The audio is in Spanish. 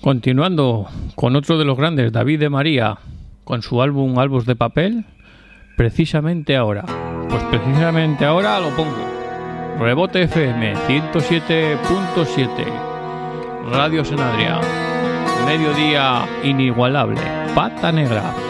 Continuando con otro de los grandes, David de María, con su álbum Álbumes de Papel, precisamente ahora. Pues precisamente ahora lo pongo. Rebote FM 107.7, Radio Sanadria, mediodía inigualable, Pata Negra.